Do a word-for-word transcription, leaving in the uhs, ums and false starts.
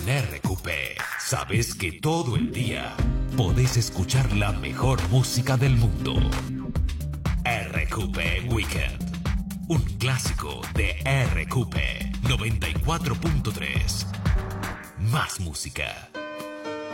R Q P, sabes que todo el día podés escuchar la mejor música del mundo. R Q P Weekend, un clásico de R Q P noventa y cuatro punto tres. Más música.